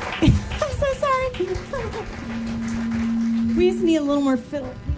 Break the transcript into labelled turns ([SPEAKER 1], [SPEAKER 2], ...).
[SPEAKER 1] I'm so sorry. We just need a little more fiddle.